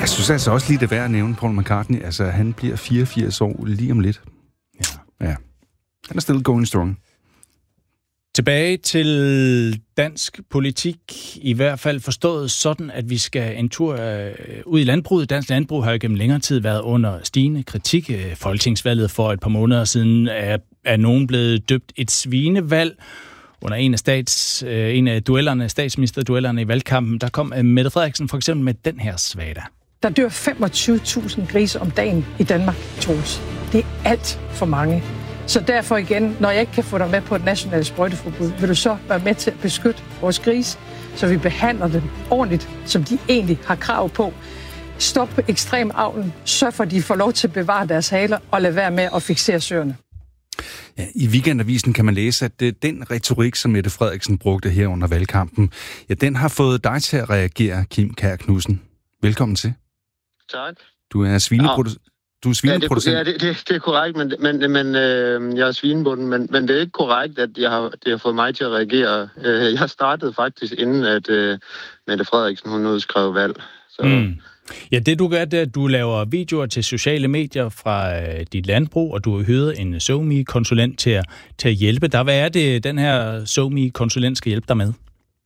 Jeg synes altså også lige det værd at nævne Paul McCartney. Altså, han bliver 84 år lige om lidt. Ja. Han er still going strong. Tilbage til dansk politik, i hvert fald forstået sådan, at vi skal en tur ud i landbruget. Dansk landbrug har jo gennem længere tid været under stigende kritik. Folketingsvalget for et par måneder siden er nogen blevet døbt et svinevalg. Under en af duellerne, statsministerduellerne i valgkampen, der kom Mette Frederiksen for eksempel med den her svada. Der dør 25.000 grise om dagen i Danmark, Troels. Det er alt for mange. Så derfor igen, når jeg ikke kan få dig med på et nationalt sprøjteforbud, vil du så være med til at beskytte vores grise, så vi behandler dem ordentligt, som de egentlig har krav på. Stop ekstrem avlen, sørg for, at de får lov til at bevare deres haler, og lad være med at fiksere søerne. Ja, i Weekendavisen kan man læse, at den retorik, som Mette Frederiksen brugte her under valgkampen, ja, den har fået dig til at reagere, Kim Kjær Knudsen. Velkommen til. Tak. Du er svineproducent. Du er svineproducent. Ja, det er korrekt, men jeg er svinebunden, men det er ikke korrekt, at det har fået mig til at reagere. Jeg startede faktisk inden, at Mette Frederiksen hun udskrev valg. Så. Ja, det du gør, det er, at du laver videoer til sociale medier fra dit landbrug, og du har hyret en SoMe-konsulent til at hjælpe dig. Hvad er det, den her SoMe-konsulent skal hjælpe dig med?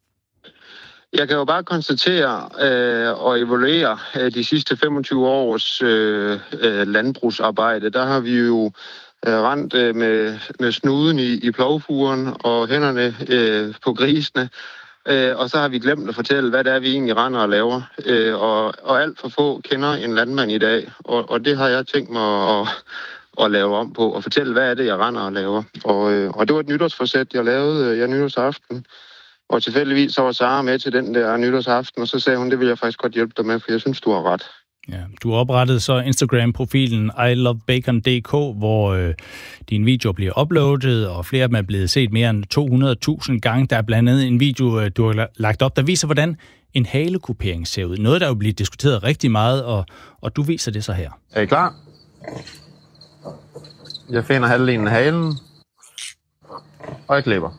Jeg kan jo bare konstatere og evaluere de sidste 25 års landbrugsarbejde. Der har vi jo rendt med snuden i plovfuren og hænderne på grisene. Og så har vi glemt at fortælle, hvad det er, vi egentlig render og laver. Og alt for få kender en landmand i dag. Og det har jeg tænkt mig at lave om på. Og fortælle, hvad er det, jeg render og laver. Og det var et nytårsforsæt, jeg lavede nytårsaften. Og tilfældigvis så var Sara med til den der nytårsaften, og så sagde hun, det vil jeg faktisk godt hjælpe dig med, for jeg synes, du har ret. Ja, du oprettede så Instagram-profilen ilovebacon.dk, hvor dine videoer bliver uploadet, og flere af dem er blevet set mere end 200.000 gange. Der er blandt andet en video, du har lagt op, der viser, hvordan en halekupering ser ud. Noget, der jo bliver diskuteret rigtig meget, og du viser det så her. Er I klar? Jeg finder halvdelen af halen, og jeg klipper.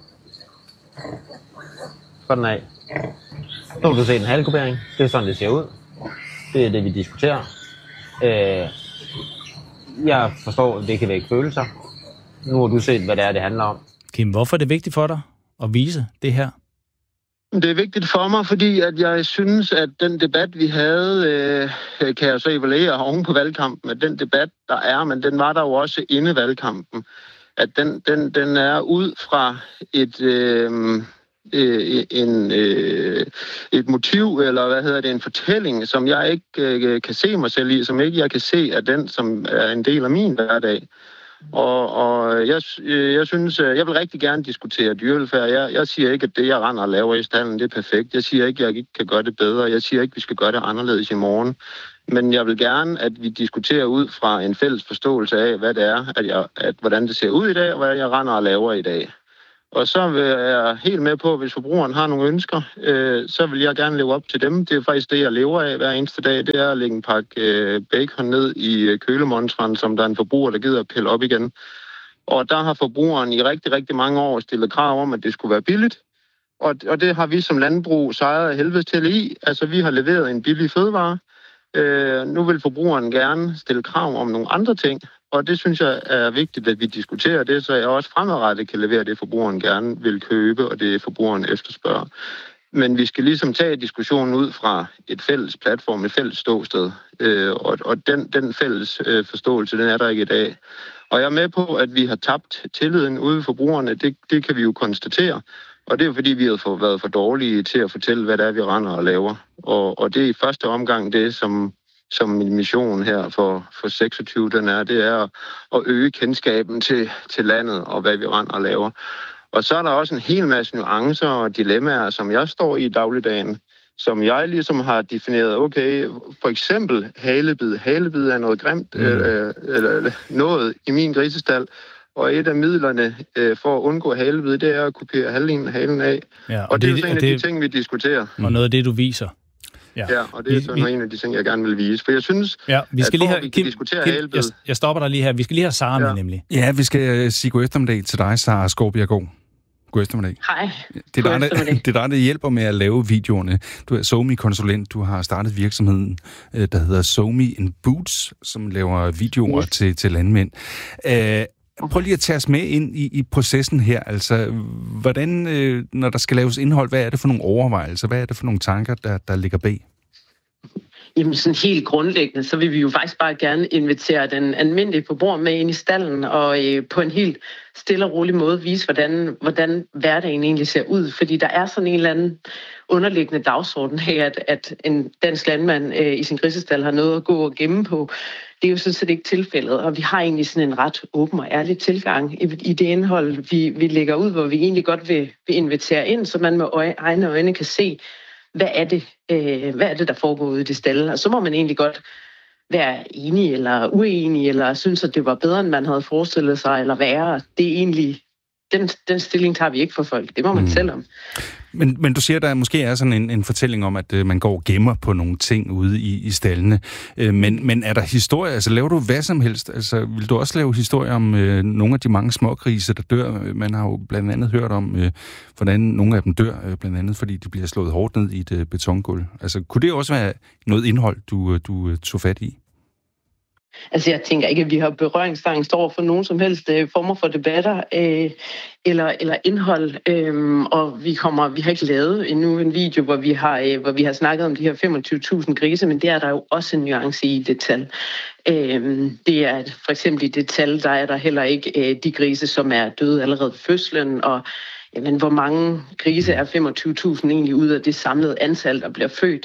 Sådan af. Nu kan du se en halekupering. Det er sådan, det ser ud. Det er det, vi diskuterer. Jeg forstår, at det kan vække følelser. Nu har du set, hvad det er, det handler om. Kim, hvorfor er det vigtigt for dig at vise det her? Det er vigtigt for mig, fordi at jeg synes, at den debat, vi havde, kan jeg så evaluere oven på valgkampen, at den debat, der er, men den var der jo også inde valgkampen, at den er ud fra et motiv, eller en fortælling, som jeg ikke kan se mig selv i, som ikke jeg kan se er den, som er en del af min hverdag. Og jeg synes, jeg vil rigtig gerne diskutere dyrevelfærd. Jeg siger ikke, at det, jeg render og laver i stallen, det er perfekt. Jeg siger ikke, at jeg ikke kan gøre det bedre. Jeg siger ikke, at vi skal gøre det anderledes i morgen. Men jeg vil gerne, at vi diskuterer ud fra en fælles forståelse af, hvad det er, hvordan det ser ud i dag, og hvad jeg render og laver i dag. Og så vil jeg helt med på, hvis forbrugeren har nogle ønsker, så vil jeg gerne leve op til dem. Det er faktisk det, jeg lever af hver eneste dag. Det er at lægge en pakke bacon ned i kølemontren, som der er en forbruger, der gider at pille op igen. Og der har forbrugeren i rigtig, rigtig mange år stillet krav om, at det skulle være billigt. Og det har vi som landbrug sejret af helvede til i. Altså, vi har leveret en billig fødevare. Nu vil forbrugeren gerne stille krav om nogle andre ting. Og det synes jeg er vigtigt, at vi diskuterer det, så jeg også fremadrettet kan levere det, forbrugeren gerne vil købe, og det forbrugeren efterspørger. Men vi skal ligesom tage diskussionen ud fra et fælles platform, et fælles ståsted. Og den fælles forståelse, den er der ikke i dag. Og jeg er med på, at vi har tabt tilliden ude ved forbrugerne. Det kan vi jo konstatere. Og det er jo fordi, vi har været for dårlige til at fortælle, hvad det er, vi render og laver. Og det er i første omgang det, som min mission her for 26, det er at øge kendskaben til landet og hvad vi render og laver. Og så er der også en hel masse nuancer og dilemmaer, som jeg står i dagligdagen, som jeg ligesom har defineret, okay, for eksempel halebid. Halebid er noget grimt, eller noget i min grisestal, og et af midlerne for at undgå halebid, det er at kupere halvdelen af halen af. Ja, og det er jo en af de ting, vi diskuterer. Og noget af det, du viser. Ja, og det er sådan en af de ting, jeg gerne vil vise. For jeg synes, vi skal at vi kan diskutere halebid. Jeg stopper dig lige her. Vi skal lige have Sara med, nemlig. Ja, vi skal sige god eftermiddag til dig, Sara Skovbjergård. God eftermiddag. Hej. Det er dig, der hjælper med at lave videoerne. Du er SoMe-konsulent. Du har startet virksomheden, der hedder SoMe in Boots, som laver videoer til landmænd. Prøv lige at tage os med ind i processen her. Altså, hvordan, når der skal laves indhold, hvad er det for nogle overvejelser? Hvad er det for nogle tanker, der ligger bag? Jamen sådan helt grundlæggende, så vil vi jo faktisk bare gerne invitere den almindelige forbruger med ind i stallen og på en helt stille og rolig måde vise, hvordan hverdagen egentlig ser ud. Fordi der er sådan en eller anden underliggende dagsorden af, at en dansk landmand i sin grisestal har noget at gå og gemme på. Det er jo sådan set ikke tilfældet, og vi har egentlig sådan en ret åben og ærlig tilgang i det indhold, vi lægger ud, hvor vi egentlig godt vil invitere ind, så man med egne øjne kan se, hvad er det, der foregår ude i det stald. Og så må man egentlig godt være enig eller uenig, eller synes, at det var bedre, end man havde forestillet sig, eller værre. Det er egentlig, den stilling tager vi ikke for folk. Det må man selv om. Men du siger, der måske er sådan en fortælling om, at man går og gemmer på nogle ting ude i stallene. Men er der historie? Altså laver du hvad som helst? Altså vil du også lave historier om nogle af de mange smågrise, der dør? Man har jo blandt andet hørt om, hvordan nogle af dem dør, blandt andet fordi de bliver slået hårdt ned i et betongulv. Altså kunne det også være noget indhold, du tog fat i? Altså jeg tænker ikke, at vi har berøringsangst over for nogen som helst former for debatter eller indhold. Og vi har ikke lavet endnu en video, hvor vi har snakket om de her 25.000 grise, men det er der jo også en nuance i det tal. Det er for eksempel i det tal, der er der heller ikke de grise, som er døde allerede ved fødslen, og jamen, hvor mange grise er 25.000 egentlig ud af det samlede antal, der bliver født.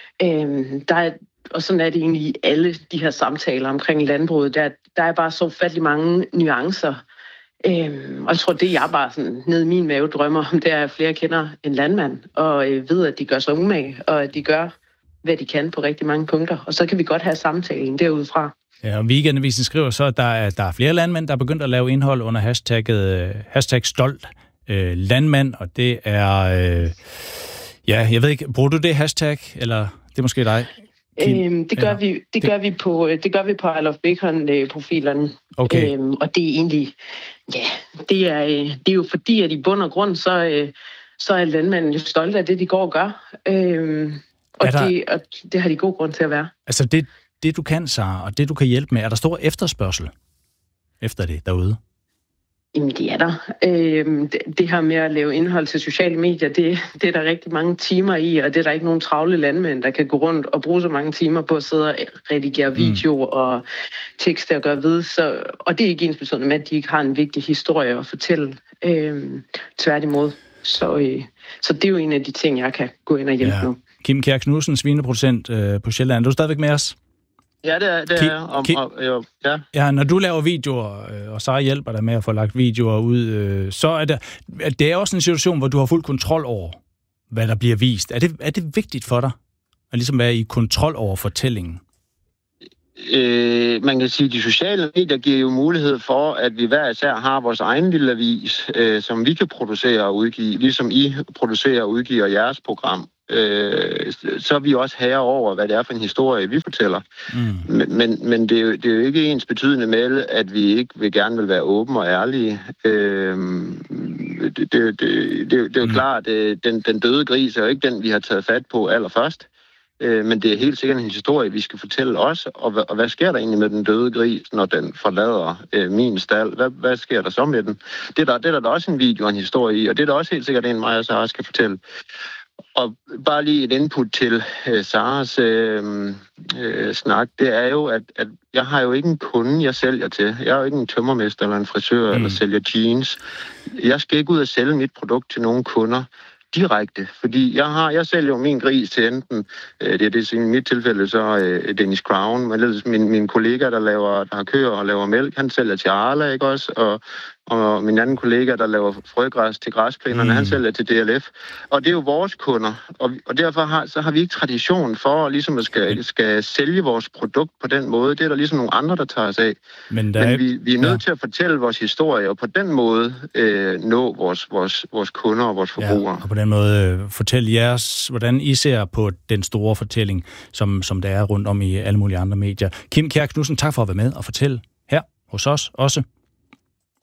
Og sådan er det egentlig i alle de her samtaler omkring landbruget. Der er bare så ufattelig mange nuancer. Og jeg tror, det jeg bare sådan ned i min mave drømmer om, det er, at flere kender en landmand, og ved, at de gør sig umage, og at de gør, hvad de kan på rigtig mange punkter. Og så kan vi godt have samtalen derudfra. Ja, og Weekendavisen skriver så, at der er flere landmænd, der er begyndt at lave indhold under hashtag stolt landmand, og det er... jeg ved ikke, bruger du det hashtag, eller det er måske dig? Det gør vi på I Love Bacon-profilerne. Okay. Og det er egentlig, det er jo fordi, at i bund og grund, så er landmanden jo stolte af det, de går og gør. Og det har de god grund til at være. Altså det du kan, Sara, og det du kan hjælpe med, er der stor efterspørgsel efter det derude? Jamen, det er der. Det her med at lave indhold til sociale medier, det er der rigtig mange timer i, og det er der ikke nogen travle landmænd, der kan gå rundt og bruge så mange timer på at sidde og redigere videoer og tekster og gøre ved. Og det er ikke ensbetydende med, at de ikke har en vigtig historie at fortælle. Tværtimod. Så det er jo en af de ting, jeg kan gå ind og hjælpe nu. Kim Kjær Knudsen, svineproducent på Sjælland. Er du stadigvæk med os? Ja, det er jeg. Ja, når du laver videoer, og Sara hjælper dig med at få lagt videoer ud, så er det er også en situation, hvor du har fuld kontrol over, hvad der bliver vist. Er det vigtigt for dig at ligesom være i kontrol over fortællingen? Man kan sige, at de sociale medier giver jo mulighed for, at vi hver især har vores egen lille avis, som vi kan producere og udgive, ligesom I producerer og udgiver jeres program. Så er vi også herre over, hvad det er for en historie, vi fortæller. Men det er jo ikke ens betydende med, at vi ikke gerne vil være åbne og ærlige. Det er jo klart, at den døde gris er jo ikke den, vi har taget fat på allerførst. Men det er helt sikkert en historie, vi skal fortælle os. Og hvad sker der egentlig med den døde gris, når den forlader min stald? Hvad sker der så med den? Det er der også en video og en historie i, og det er der også helt sikkert en, mig og Sara skal fortælle. Og bare lige et input til Saras snak, det er jo, at jeg har jo ikke en kunde, jeg sælger til. Jeg er jo ikke en tømmermester eller en frisør, eller sælger jeans. Jeg skal ikke ud og sælge mit produkt til nogle kunder direkte, fordi jeg sælger jo min gris til enten, det er i mit tilfælde så Danish Crown, men ellers min kollega, der har køer og laver mælk, han sælger til Arla, ikke også? Og min anden kollega, der laver frøgræs til græsplænerne, han sælger til DLF. Og det er jo vores kunder, og derfor har vi ikke tradition for ligesom at skal sælge vores produkt på den måde. Det er der ligesom nogle andre, der tager os af. Men vi er nødt til at fortælle vores historie, og på den måde nå vores kunder og vores forbrugere. Ja, og på den måde fortælle jeres, hvordan I ser på den store fortælling, som der er rundt om i alle mulige andre medier. Kim Kjær Knudsen, tak for at være med og fortælle her hos os også.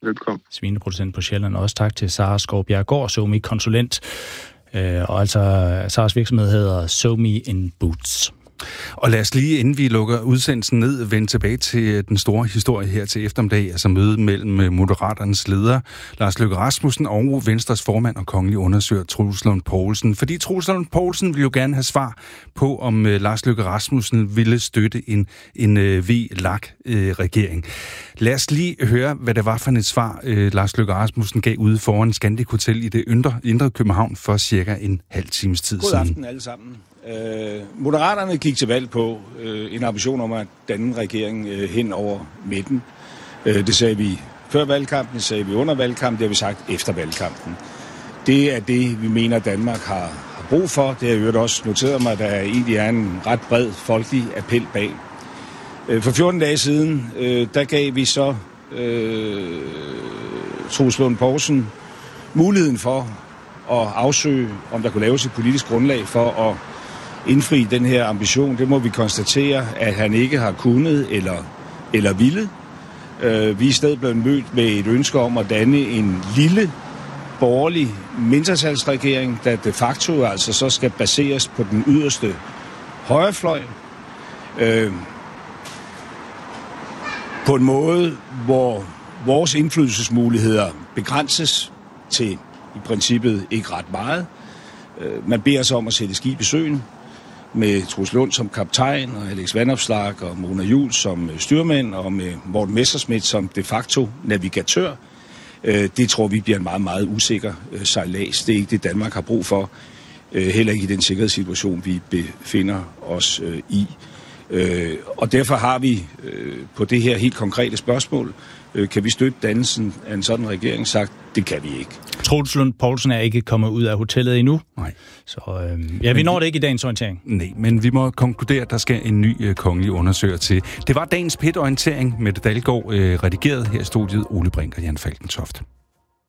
Velkommen. Svineproducent på Sjælland. Også tak til Sara Skovbjerg-Gaard, SoMe-konsulent. Og altså, Saras virksomhed hedder SoMe in Boots. Og lad os lige, inden vi lukker udsendelsen ned, vende tilbage til den store historie her til eftermiddag, altså mødet mellem Moderaternes leder, Lars Løkke Rasmussen, og Venstres formand og kongelig undersøger, Troels Lund Poulsen. Fordi Troels Lund Poulsen vil jo gerne have svar på, om Lars Løkke Rasmussen ville støtte en VLAK-regering. Lad os lige høre, hvad det var for et svar, Lars Løkke Rasmussen gav ude foran Scandic Hotel i det indre København for cirka en halv times tid siden. God aften alle sammen. Moderaterne gik til valg på en ambition om at danne en regering hen over midten. Det sagde vi før valgkampen, det sagde vi under valgkampen, det har vi sagt efter valgkampen. Det er det, vi mener, Danmark har brug for. Det har jeg jo også noteret mig, at der egentlig er en ret bred folkelig appel bag. For 14 dage siden, der gav vi så Troels Lund Poulsen muligheden for at afsøge, om der kunne laves et politisk grundlag for at indfri den her ambition. Det må vi konstatere, at han ikke har kunnet eller ville. Vi er i stedet blevet mødt med et ønske om at danne en lille borgerlig mindretalsregering, der de facto altså så skal baseres på den yderste højrefløj. På en måde, hvor vores indflydelsesmuligheder begrænses til i princippet ikke ret meget. Man beder sig om at sætte skib i søen med Troels Lund som kaptajn, og Alex Vanopslagh og Mona Juul som styrmænd, og med Morten Messerschmidt som de facto navigatør. Det tror vi bliver en meget, meget usikker sejlads. Det er ikke det, Danmark har brug for. Heller ikke i den sikkerhedssituation, vi befinder os i. Og derfor har vi på det her helt konkrete spørgsmål, kan vi støtte dannelsen af en sådan regering, sagt, det kan vi ikke. Troels Lund Poulsen er ikke kommet ud af hotellet endnu. Nej. Så vi når det ikke i dagens orientering. Nej, men vi må konkludere, at der skal en ny kongelig undersøger til. Det var dagens PET-orientering med Dalgaard redigeret her i studiet, Ole Brink og Jan Falkentoft.